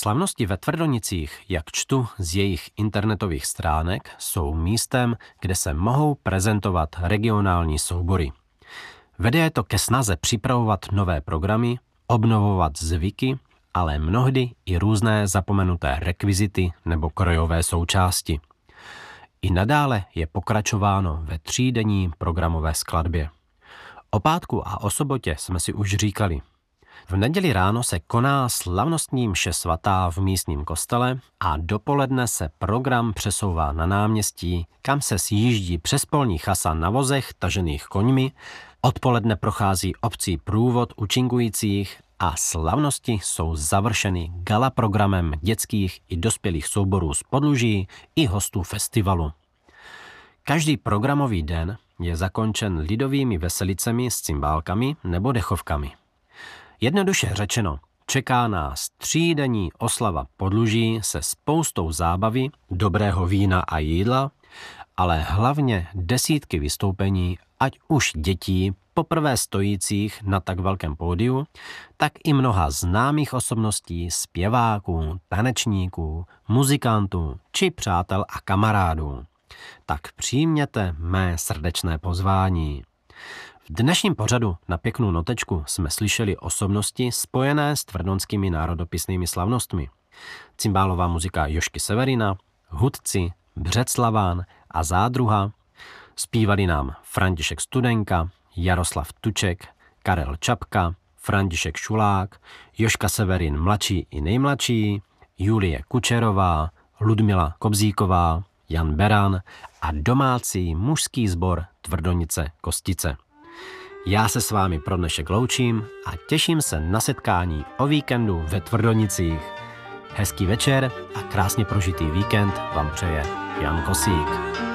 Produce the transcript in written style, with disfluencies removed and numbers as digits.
Slavnosti ve Tvrdonicích, jak čtu z jejich internetových stránek, jsou místem, kde se mohou prezentovat regionální soubory. Vede je to ke snaze připravovat nové programy, obnovovat zvyky, ale mnohdy i různé zapomenuté rekvizity nebo krojové součásti. I nadále je pokračováno ve třídenní programové skladbě. O pátku a o sobotě jsme si už říkali. V neděli ráno se koná slavnostní mše svatá v místním kostele a dopoledne se program přesouvá na náměstí, kam se sjíždí přes polní chasa na vozech tažených koňmi, odpoledne prochází obcí průvod účinkujících a slavnosti jsou završeny gala programem dětských i dospělých souborů z Podluží i hostů festivalu. Každý programový den je zakončen lidovými veselicemi s cymbálkami nebo dechovkami. Jednoduše řečeno, čeká nás třídenní oslava Podluží se spoustou zábavy, dobrého vína a jídla, ale hlavně desítky vystoupení, ať už dětí poprvé stojících na tak velkém pódiu, tak i mnoha známých osobností, zpěváků, tanečníků, muzikantů či přátel a kamarádů. Tak přijměte mé srdečné pozvání. V dnešním pořadu na pěknou notečku jsme slyšeli osobnosti spojené s tvrdonskými národopisnými slavnostmi. Cymbálová muzika Jožky Severina, hudci Břeclaván a Zádruha, zpívali nám František Studenka, Jaroslav Tuček, Karel Čapka, František Šulák, Jožka Severin mladší i nejmladší, Julie Kučerová, Ludmila Kobzíková, Jan Beran a domácí mužský sbor Tvrdonice Kostice. Já se s vámi pro dnešek loučím a těším se na setkání o víkendu ve Tvrdonicích. Hezký večer a krásně prožitý víkend vám přeje Jan Kosík.